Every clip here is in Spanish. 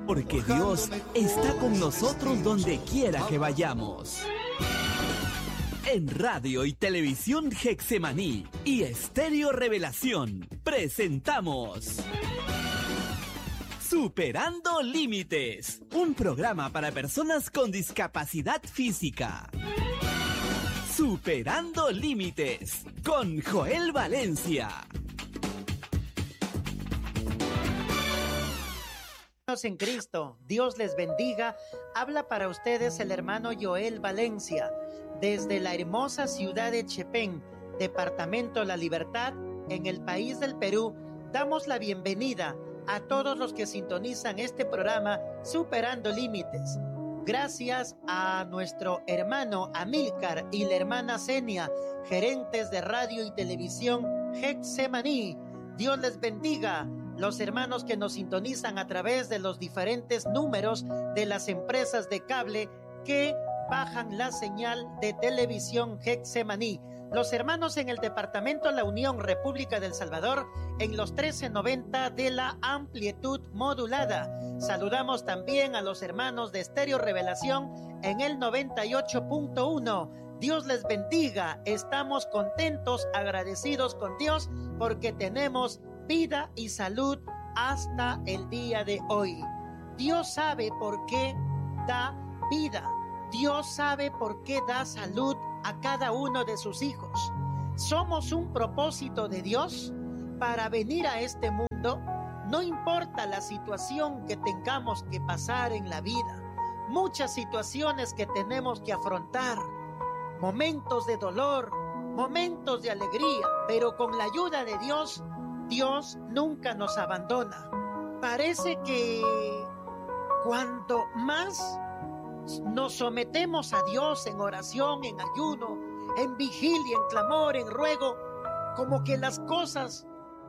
porque Dios está con nosotros donde quiera que vayamos. En Radio y Televisión Getsemaní y Estéreo Revelación presentamos Superando Límites, un programa para personas con discapacidad física. Superando Límites con Joel Valencia. En Cristo, Dios les bendiga. Habla para ustedes el hermano Joel Valencia desde la hermosa ciudad de Chepén, departamento La Libertad, en el país del Perú. Damos la bienvenida a todos los que sintonizan este programa Superando Límites. Gracias a nuestro hermano Amílcar y la hermana Zenia, gerentes de radio y televisión Getsemaní. Dios les bendiga. Los hermanos que nos sintonizan a través de los diferentes números de las empresas de cable que bajan la señal de televisión Getsemaní. Los hermanos en el departamento La Unión, República del Salvador, en los 1390 de la amplitud modulada. Saludamos también a los hermanos de Estéreo Revelación en el 98.1. Dios les bendiga. Estamos contentos, agradecidos con Dios porque tenemos vida y salud hasta el día de hoy. Dios sabe por qué da vida. Dios sabe por qué da salud a cada uno de sus hijos. Somos un propósito de Dios para venir a este mundo. No importa la situación que tengamos que pasar en la vida, muchas situaciones que tenemos que afrontar, momentos de dolor, momentos de alegría, pero con la ayuda de Dios, Dios nunca nos abandona. Parece que cuando más nos sometemos a Dios en oración, en ayuno, en vigilia, en clamor, en ruego, como que las cosas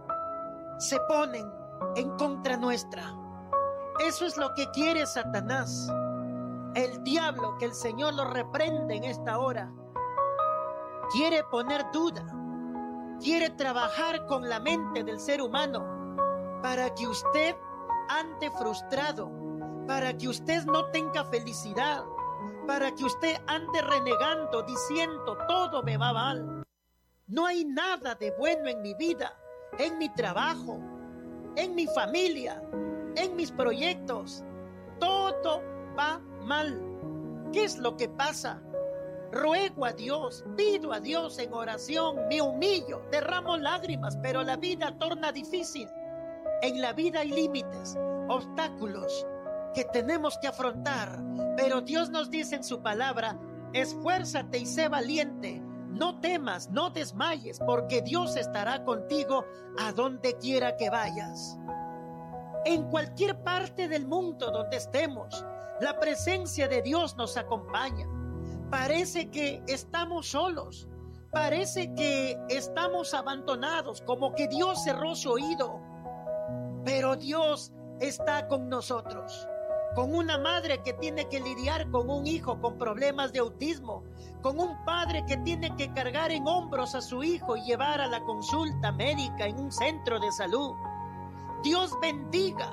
se ponen en contra nuestra. Eso es lo que quiere Satanás, el diablo, que el Señor lo reprende en esta hora. Quiere poner duda, quiere trabajar con la mente del ser humano para que usted ande frustrado, para que usted no tenga felicidad, para que usted ande renegando, diciendo todo me va mal. No hay nada de bueno en mi vida, en mi trabajo, en mi familia, en mis proyectos. Todo va mal. ¿Qué es lo que pasa? Ruego a Dios, pido a Dios en oración, me humillo, derramo lágrimas, pero la vida torna difícil. En la vida hay límites, obstáculos que tenemos que afrontar, pero Dios nos dice en su palabra: esfuérzate y sé valiente, no temas, no desmayes, porque Dios estará contigo a donde quiera que vayas. En cualquier parte del mundo donde estemos, la presencia de Dios nos acompaña. Parece que estamos solos, parece que estamos abandonados, como que Dios cerró su oído, pero Dios está con nosotros. Con una madre que tiene que lidiar con un hijo con problemas de autismo, con un padre que tiene que cargar en hombros a su hijo y llevar a la consulta médica en un centro de salud. Dios bendiga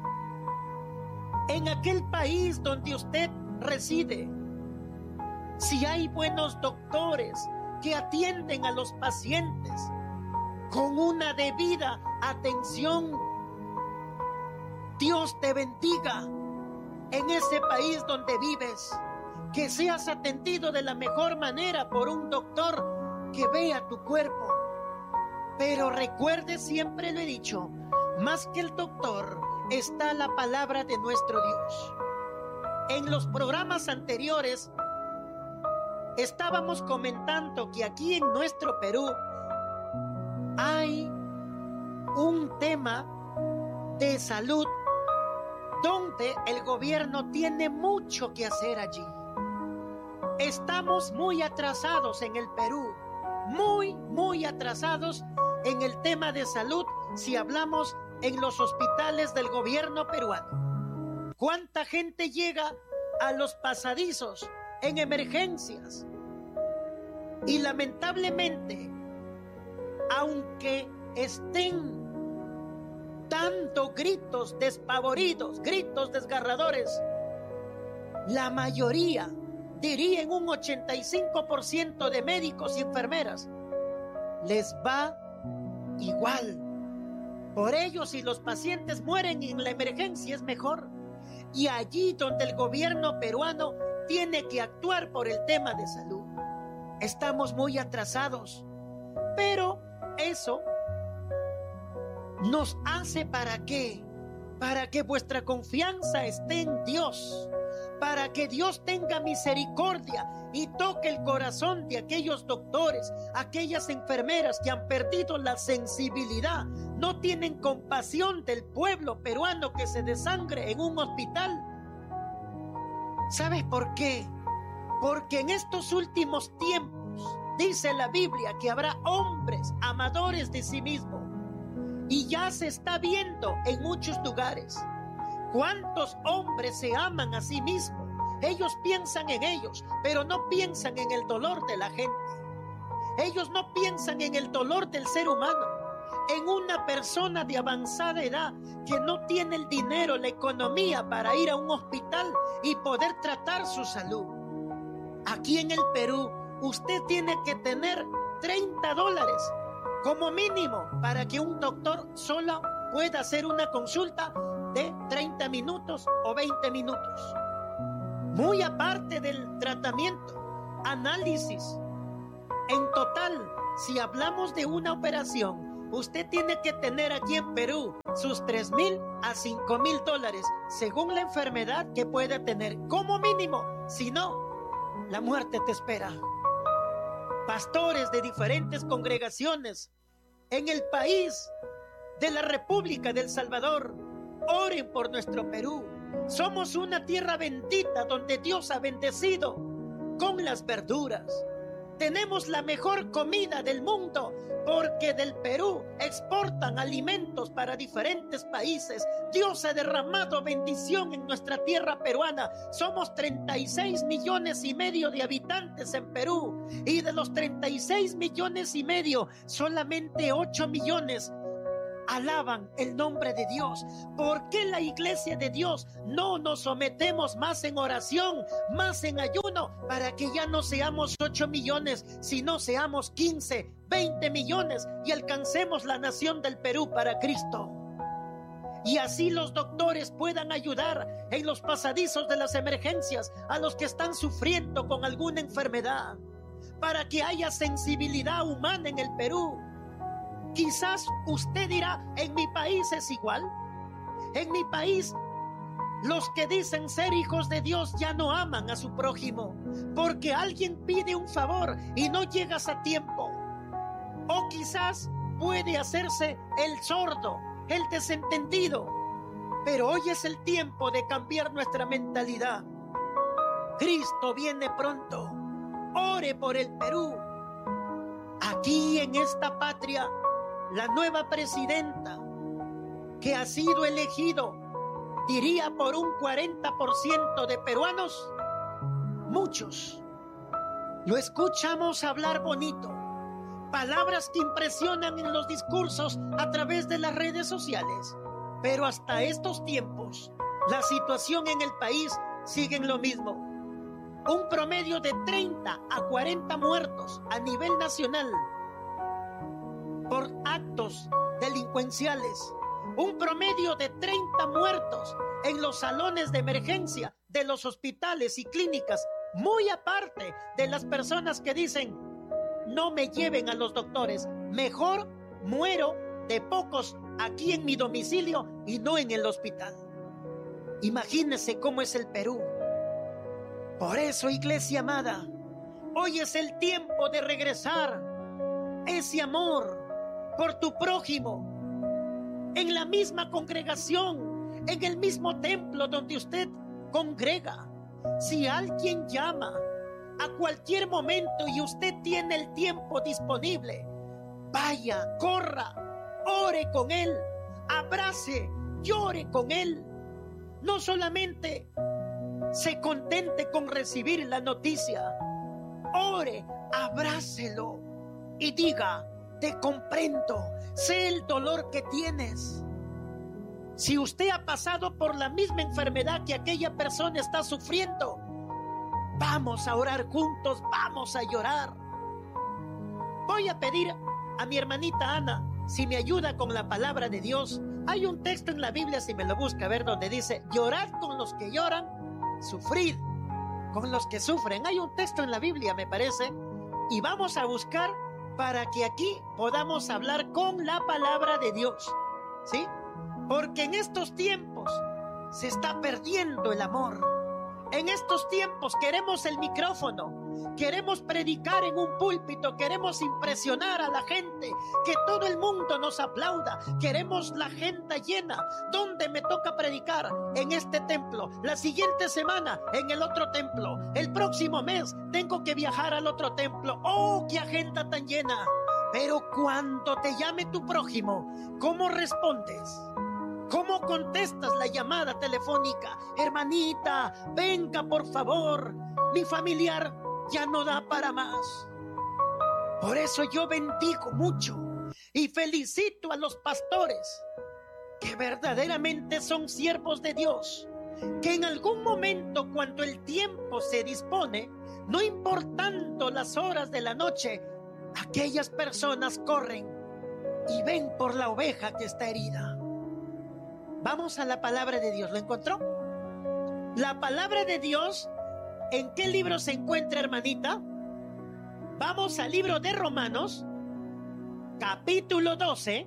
en aquel país donde usted reside. Si hay buenos doctores que atienden a los pacientes con una debida atención, Dios te bendiga en ese país donde vives, que seas atendido de la mejor manera por un doctor que vea tu cuerpo. Pero recuerde, siempre lo he dicho, más que el doctor está la palabra de nuestro Dios. En los programas anteriores estábamos comentando que aquí en nuestro Perú hay un tema de salud donde el gobierno tiene mucho que hacer allí. Estamos muy atrasados en el Perú, muy atrasados en el tema de salud si hablamos en los hospitales del gobierno peruano. ¿Cuánta gente llega a los pasadizos en emergencias? Y lamentablemente, aunque estén dando gritos despavoridos, gritos desgarradores. La mayoría, diría en un 85% de médicos y enfermeras, les va igual. Por ello, si los pacientes mueren en la emergencia es mejor. Y allí donde el gobierno peruano tiene que actuar por el tema de salud, estamos muy atrasados. Pero eso nos hace ¿para qué? Para que vuestra confianza esté en Dios, para que Dios tenga misericordia y toque el corazón de aquellos doctores, aquellas enfermeras que han perdido la sensibilidad, no tienen compasión del pueblo peruano que se desangre en un hospital. ¿Sabes por qué? Porque en estos últimos tiempos dice la Biblia que habrá hombres amadores de sí mismos. Y ya se está viendo en muchos lugares. ¿Cuántos hombres se aman a sí mismos? Ellos piensan en ellos, pero no piensan en el dolor de la gente. Ellos no piensan en el dolor del ser humano, en una persona de avanzada edad que no tiene el dinero, la economía para ir a un hospital y poder tratar su salud. Aquí en el Perú, usted tiene que tener $30 como mínimo para que un doctor solo pueda hacer una consulta de 30 minutos o 20 minutos. Muy aparte del tratamiento, análisis. En total, si hablamos de una operación, usted tiene que tener aquí en Perú sus $3,000 a $5,000 según la enfermedad que pueda tener como mínimo. Si no, la muerte te espera. Pastores de diferentes congregaciones en el país de la República del Salvador, oren por nuestro Perú. Somos una tierra bendita donde Dios ha bendecido con las verduras. Tenemos la mejor comida del mundo porque del Perú exportan alimentos para diferentes países. Dios ha derramado bendición en nuestra tierra peruana. Somos 36,5 millones de habitantes en Perú, y de los 36,5 millones, solamente 8 millones alaban el nombre de Dios. ¿Por qué la iglesia de Dios no nos sometemos más en oración, más en ayuno, para que ya no seamos 8 millones, sino seamos 15, 20 millones y alcancemos la nación del Perú para Cristo? Y así los doctores puedan ayudar en los pasadizos de las emergencias a los que están sufriendo con alguna enfermedad, para que haya sensibilidad humana en el Perú. Quizás usted dirá, en mi país es igual. En mi país, los que dicen ser hijos de Dios ya no aman a su prójimo, porque alguien pide un favor y no llegas a tiempo. O quizás puede hacerse el sordo, el desentendido. Pero hoy es el tiempo de cambiar nuestra mentalidad. Cristo viene pronto. Ore por el Perú. Aquí en esta patria, la nueva presidenta que ha sido elegido, diría por un 40% de peruanos, muchos lo escuchamos hablar bonito, palabras que impresionan en los discursos a través de las redes sociales, pero hasta estos tiempos la situación en el país sigue en lo mismo. Un promedio de 30 a 40 muertos a nivel nacional por actos delincuenciales. Un promedio de 30 muertos en los salones de emergencia de los hospitales y clínicas, muy aparte de las personas que dicen, no me lleven a los doctores, mejor muero de pocos aquí en mi domicilio y no en el hospital. Imagínense cómo es el Perú. Por eso, iglesia amada, hoy es el tiempo de regresar ese amor por tu prójimo, en la misma congregación, en el mismo templo donde usted congrega. Si alguien llama a cualquier momento y usted tiene el tiempo disponible, vaya, corra, ore con él, abrace, llore con él. No solamente se contente con recibir la noticia, ore, abrácelo y diga, te comprendo, sé el dolor que tienes. Si usted ha pasado por la misma enfermedad que aquella persona está sufriendo, vamos a orar juntos, vamos a llorar. Voy a pedir a mi hermanita Ana si me ayuda con la palabra de Dios. Hay un texto en la Biblia, si me lo busca, a ver, donde dice: llorad con los que lloran, sufrid con los que sufren. Hay un texto en la Biblia, me parece, y vamos a buscar para que aquí podamos hablar con la palabra de Dios, ¿sí? Porque en estos tiempos se está perdiendo el amor. En estos tiempos queremos el micrófono, queremos predicar en un púlpito, queremos impresionar a la gente, que todo el mundo nos aplauda, queremos la agenda llena. ¿Dónde me toca predicar? En este templo, la siguiente semana en el otro templo, el próximo mes tengo que viajar al otro templo. ¡Oh, qué agenda tan llena! Pero cuando te llame tu prójimo, ¿cómo respondes? ¿Cómo contestas la llamada telefónica? Hermanita, venga por favor, mi familiar ya no da para más. Por eso yo bendigo mucho y felicito a los pastores que verdaderamente son siervos de Dios, que en algún momento, cuando el tiempo se dispone, no importando las horas de la noche, aquellas personas corren y ven por la oveja que está herida. Vamos a la palabra de Dios. ¿Lo encontró? La palabra de Dios, ¿en qué libro se encuentra, hermanita? Vamos al libro de Romanos, capítulo 12,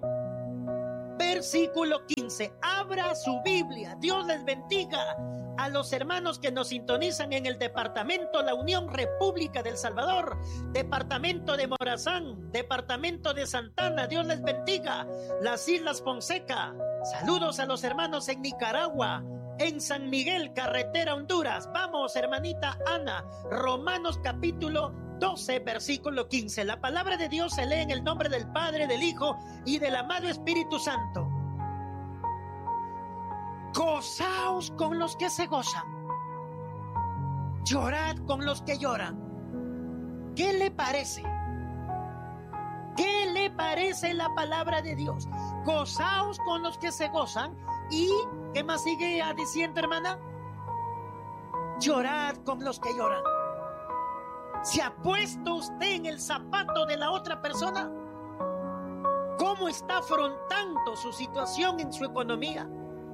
versículo 15. Abra su Biblia. Dios les bendiga a los hermanos que nos sintonizan en el departamento La Unión, República del Salvador, departamento de Morazán, departamento de Santana. Dios les bendiga. Las Islas Fonseca. Saludos a los hermanos en Nicaragua, en San Miguel, carretera Honduras. Vamos, hermanita Ana. Romanos capítulo 12, versículo 15. La palabra de Dios se lee en el nombre del Padre, del Hijo y del amado Espíritu Santo. Gozaos con los que se gozan, llorad con los que lloran. ¿Qué le parece? ¿Qué le parece la palabra de Dios? Gozaos con los que se gozan. ¿Y qué más sigue diciendo, hermana? Llorad con los que lloran. ¿Se ha puesto usted en el zapato de la otra persona? ¿Cómo está afrontando su situación en su economía?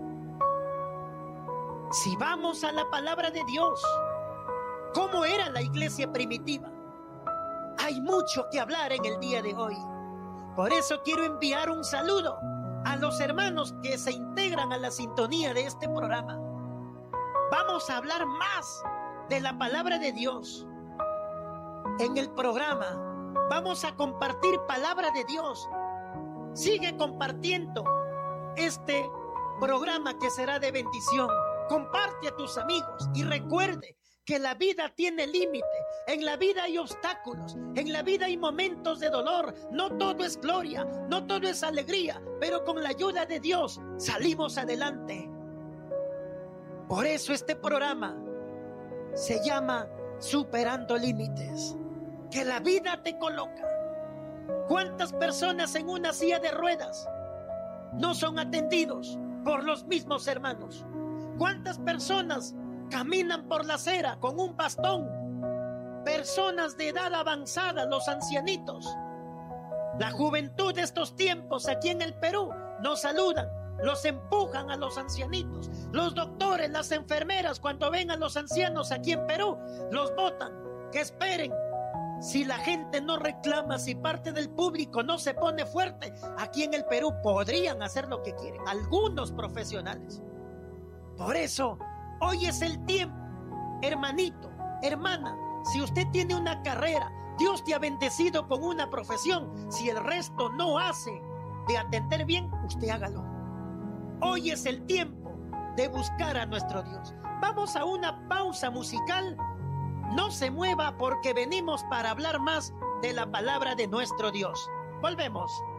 Si vamos a la palabra de Dios, ¿cómo era la iglesia primitiva? Hay mucho que hablar en el día de hoy. Por eso quiero enviar un saludo a los hermanos que se integran a la sintonía de este programa. Vamos a hablar más de la palabra de Dios. En el programa vamos a compartir palabra de Dios. Sigue compartiendo este programa que será de bendición. Comparte a tus amigos y recuerde que la vida tiene límite. En la vida hay obstáculos, en la vida hay momentos de dolor. No todo es gloria, no todo es alegría, pero con la ayuda de Dios salimos adelante. Por eso este programa se llama Superando Límites, que la vida te coloca. ¿Cuántas personas en una silla de ruedas no son atendidos por los mismos hermanos? ¿Cuántas personas caminan por la acera con un bastón? Personas de edad avanzada, los ancianitos. La juventud de estos tiempos aquí en el Perú nos saludan, los empujan a los ancianitos. Los doctores, las enfermeras, cuando ven a los ancianos aquí en Perú, los botan. Que esperen. Si la gente no reclama, si parte del público no se pone fuerte, aquí en el Perú podrían hacer lo que quieren algunos profesionales. Por eso, hoy es el tiempo, hermanito, hermana. Si usted tiene una carrera, Dios te ha bendecido con una profesión. Si el resto no hace de atender bien, usted hágalo. Hoy es el tiempo de buscar a nuestro Dios. Vamos a una pausa musical. No se mueva porque venimos para hablar más de la palabra de nuestro Dios. Volvemos.